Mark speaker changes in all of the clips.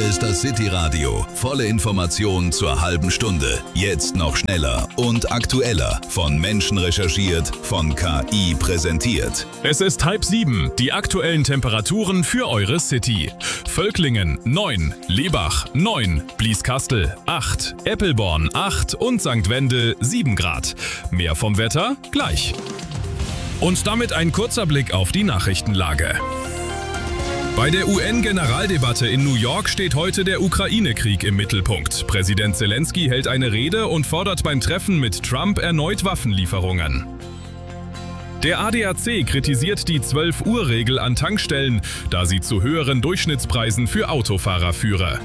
Speaker 1: ist das City Radio. Volle Informationen zur halben Stunde. Jetzt noch schneller und aktueller. Von Menschen recherchiert, von KI präsentiert.
Speaker 2: Es ist 6:30. Die aktuellen Temperaturen für eure City. Völklingen 9, Lebach 9, Blieskastel 8, Eppelborn 8 und St. Wendel 7 Grad. Mehr vom Wetter gleich. Und damit ein kurzer Blick auf die Nachrichtenlage. Bei der UN-Generaldebatte in New York steht heute der Ukraine-Krieg im Mittelpunkt. Präsident Zelensky hält eine Rede und fordert beim Treffen mit Trump erneut Waffenlieferungen. Der ADAC kritisiert die 12-Uhr-Regel an Tankstellen, da sie zu höheren Durchschnittspreisen für Autofahrer führe.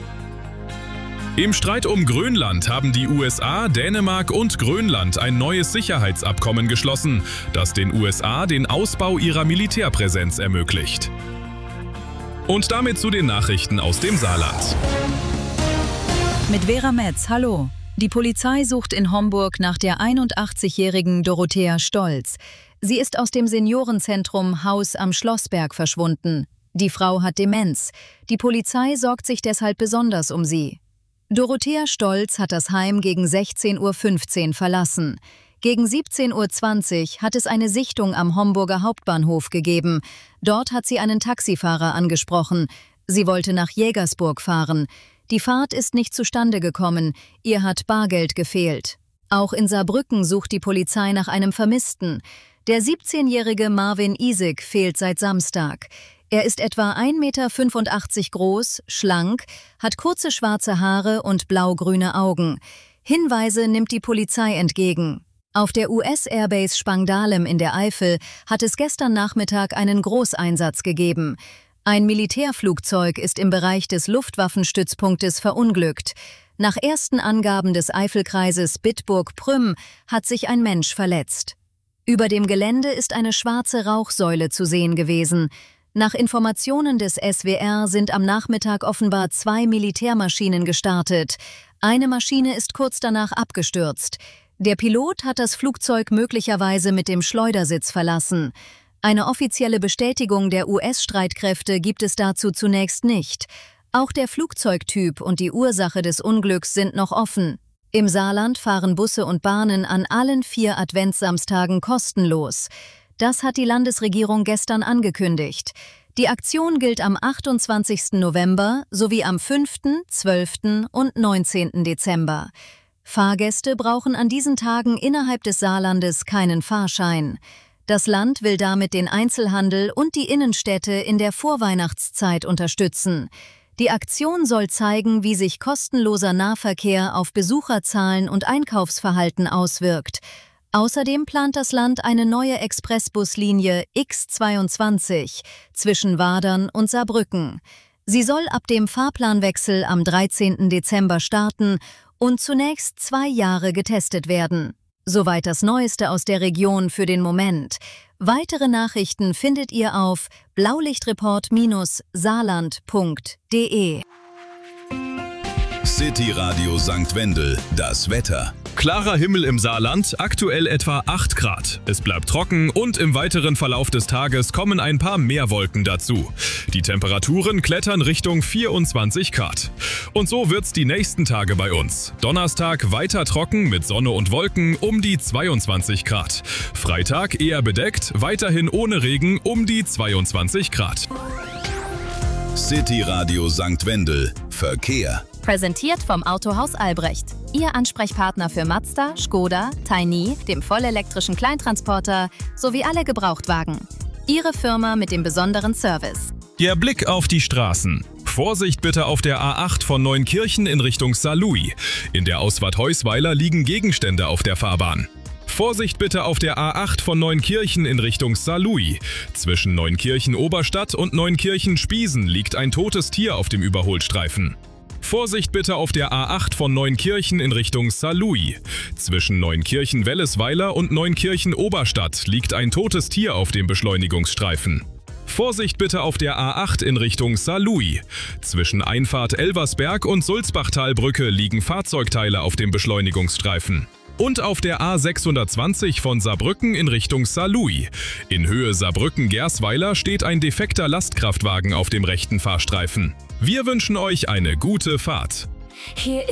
Speaker 2: Im Streit um Grönland haben die USA, Dänemark und Grönland ein neues Sicherheitsabkommen geschlossen, das den USA den Ausbau ihrer Militärpräsenz ermöglicht. Und damit zu den Nachrichten aus dem Saarland.
Speaker 3: Mit Vera Metz, hallo. Die Polizei sucht in Homburg nach der 81-jährigen Dorothea Stolz. Sie ist aus dem Seniorenzentrum Haus am Schlossberg verschwunden. Die Frau hat Demenz. Die Polizei sorgt sich deshalb besonders um sie. Dorothea Stolz hat das Heim gegen 16:15 Uhr verlassen. Gegen 17:20 Uhr hat es eine Sichtung am Homburger Hauptbahnhof gegeben. Dort hat sie einen Taxifahrer angesprochen. Sie wollte nach Jägersburg fahren. Die Fahrt ist nicht zustande gekommen. Ihr hat Bargeld gefehlt. Auch in Saarbrücken sucht die Polizei nach einem Vermissten. Der 17-jährige Marvin Isig fehlt seit Samstag. Er ist etwa 1,85 Meter groß, schlank, hat kurze schwarze Haare und blau-grüne Augen. Hinweise nimmt die Polizei entgegen. Auf der US-Airbase Spangdahlem in der Eifel hat es gestern Nachmittag einen Großeinsatz gegeben. Ein Militärflugzeug ist im Bereich des Luftwaffenstützpunktes verunglückt. Nach ersten Angaben des Eifelkreises Bitburg-Prüm hat sich ein Mensch verletzt. Über dem Gelände ist eine schwarze Rauchsäule zu sehen gewesen. Nach Informationen des SWR sind am Nachmittag offenbar 2 Militärmaschinen gestartet. Eine Maschine ist kurz danach abgestürzt. Der Pilot hat das Flugzeug möglicherweise mit dem Schleudersitz verlassen. Eine offizielle Bestätigung der US-Streitkräfte gibt es dazu zunächst nicht. Auch der Flugzeugtyp und die Ursache des Unglücks sind noch offen. Im Saarland fahren Busse und Bahnen an allen 4 Adventssamstagen kostenlos. Das hat die Landesregierung gestern angekündigt. Die Aktion gilt am 28. November sowie am 5., 12. und 19. Dezember. Fahrgäste brauchen an diesen Tagen innerhalb des Saarlandes keinen Fahrschein. Das Land will damit den Einzelhandel und die Innenstädte in der Vorweihnachtszeit unterstützen. Die Aktion soll zeigen, wie sich kostenloser Nahverkehr auf Besucherzahlen und Einkaufsverhalten auswirkt. Außerdem plant das Land eine neue Expressbuslinie X22 zwischen Wadern und Saarbrücken. Sie soll ab dem Fahrplanwechsel am 13. Dezember starten und zunächst 2 Jahre getestet werden. Soweit das Neueste aus der Region für den Moment. Weitere Nachrichten findet ihr auf blaulichtreport-saarland.de.
Speaker 1: City Radio St. Wendel, das Wetter.
Speaker 2: Klarer Himmel im Saarland, aktuell etwa 8 Grad. Es bleibt trocken und im weiteren Verlauf des Tages kommen ein paar mehr Wolken dazu. Die Temperaturen klettern Richtung 24 Grad. Und so wird's die nächsten Tage bei uns. Donnerstag weiter trocken mit Sonne und Wolken um die 22 Grad. Freitag eher bedeckt, weiterhin ohne Regen um die 22 Grad.
Speaker 1: City Radio St. Wendel, Verkehr.
Speaker 4: Präsentiert vom Autohaus Albrecht. Ihr Ansprechpartner für Mazda, Škoda, Tiny, dem vollelektrischen Kleintransporter sowie alle Gebrauchtwagen. Ihre Firma mit dem besonderen Service.
Speaker 2: Der Blick auf die Straßen. Vorsicht bitte auf der A8 von Neunkirchen in Richtung Saarlouis. In der Ausfahrt Heusweiler liegen Gegenstände auf der Fahrbahn. Vorsicht bitte auf der A8 von Neunkirchen in Richtung Saarlouis. Zwischen Neunkirchen-Oberstadt und Neunkirchen-Spiesen liegt ein totes Tier auf dem Überholstreifen. Vorsicht bitte auf der A8 von Neunkirchen in Richtung Saarlouis. Zwischen Neunkirchen-Wellesweiler und Neunkirchen-Oberstadt liegt ein totes Tier auf dem Beschleunigungsstreifen. Vorsicht bitte auf der A8 in Richtung Saarlouis. Zwischen Einfahrt Elversberg und Sulzbachtalbrücke liegen Fahrzeugteile auf dem Beschleunigungsstreifen. Und auf der A620 von Saarbrücken in Richtung Saarlouis. In Höhe Saarbrücken-Gersweiler steht ein defekter Lastkraftwagen auf dem rechten Fahrstreifen. Wir wünschen euch eine gute Fahrt.
Speaker 5: Hier